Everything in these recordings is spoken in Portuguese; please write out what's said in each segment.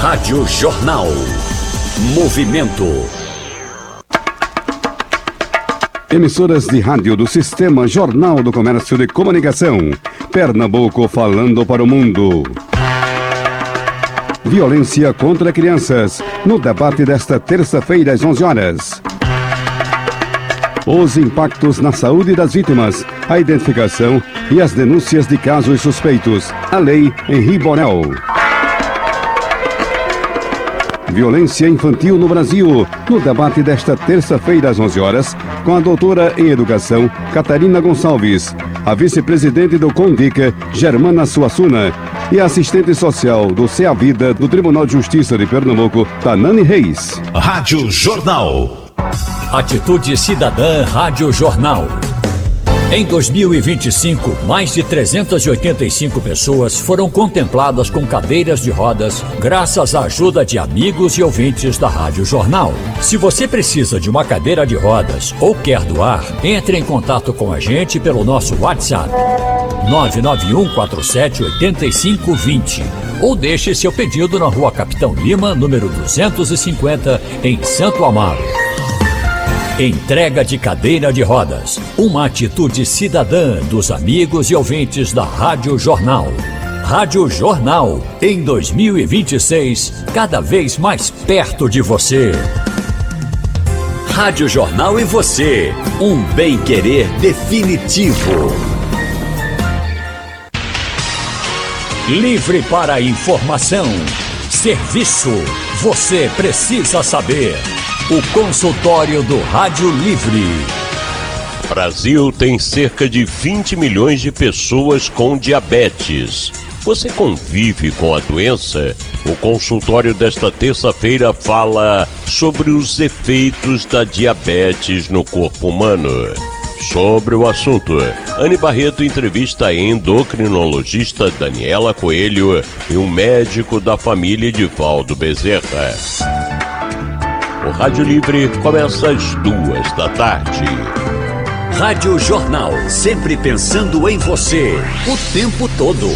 Rádio Jornal. Movimento. Emissoras de rádio do Sistema Jornal do Comércio de Comunicação. Pernambuco falando para o mundo. Violência contra crianças. No debate desta terça-feira às 11 horas. Os impactos na saúde das vítimas, a identificação e as denúncias de casos suspeitos. A lei Henri Borel. Violência infantil no Brasil, no debate desta terça-feira às 11 horas, com a doutora em Educação, Catarina Gonçalves, a vice-presidente do CONDIC, Germana Suassuna, e a assistente social do CEA Vida do Tribunal de Justiça de Pernambuco, Tanani Reis. Rádio Jornal. Atitude Cidadã Rádio Jornal. Em 2025, mais de 385 pessoas foram contempladas com cadeiras de rodas graças à ajuda de amigos e ouvintes da Rádio Jornal. Se você precisa de uma cadeira de rodas ou quer doar, entre em contato com a gente pelo nosso WhatsApp 991478520 ou deixe seu pedido na Rua Capitão Lima, número 250, em Santo Amaro. Entrega de cadeira de rodas. Uma atitude cidadã dos amigos e ouvintes da Rádio Jornal. Rádio Jornal, em 2026, cada vez mais perto de você. Rádio Jornal e você. Um bem-querer definitivo. Livre para a informação. Serviço. Você precisa saber. O consultório do Rádio Livre. O Brasil tem cerca de 20 milhões de pessoas com diabetes. Você convive com a doença? O consultório desta terça-feira fala sobre os efeitos da diabetes no corpo humano. Sobre o assunto, Anne Barreto entrevista a endocrinologista Daniela Coelho e um médico da família Edivaldo Bezerra. O Rádio Livre começa às 14h. Rádio Jornal, sempre pensando em você, o tempo todo.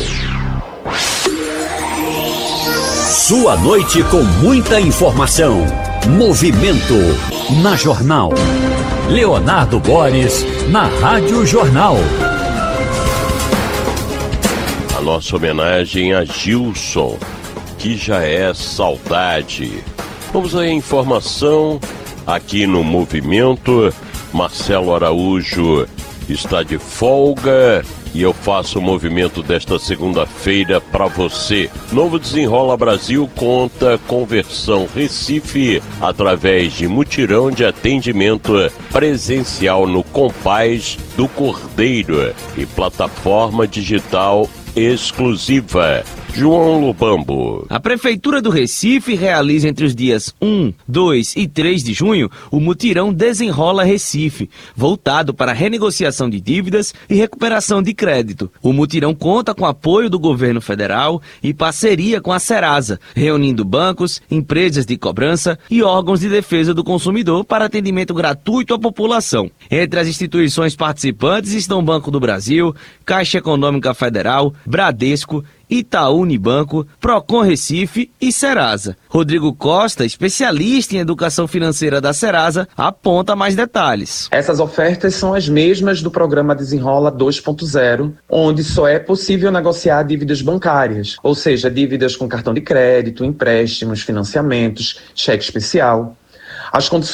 Sua noite com muita informação. Movimento na Jornal. Leonardo Boris, na Rádio Jornal. A nossa homenagem a Gilson, que já é saudade. Vamos à informação aqui no Movimento. Marcelo Araújo está de folga e eu faço o movimento desta segunda-feira para você. Novo Desenrola Brasil conta com versão Recife através de mutirão de atendimento presencial no Compaz do Cordeiro e plataforma digital exclusiva. João Lubambo. A Prefeitura do Recife realiza entre os dias 1, 2 e 3 de junho o mutirão Desenrola Recife, voltado para renegociação de dívidas e recuperação de crédito. O mutirão conta com apoio do governo federal e parceria com a Serasa, reunindo bancos, empresas de cobrança e órgãos de defesa do consumidor para atendimento gratuito à população. Entre as instituições participantes estão Banco do Brasil, Caixa Econômica Federal, Bradesco, Itaú Unibanco, Procon Recife e Serasa. Rodrigo Costa, especialista em educação financeira da Serasa, aponta mais detalhes. Essas ofertas são as mesmas do programa Desenrola 2.0, onde só é possível negociar dívidas bancárias, ou seja, dívidas com cartão de crédito, empréstimos, financiamentos, cheque especial. As condições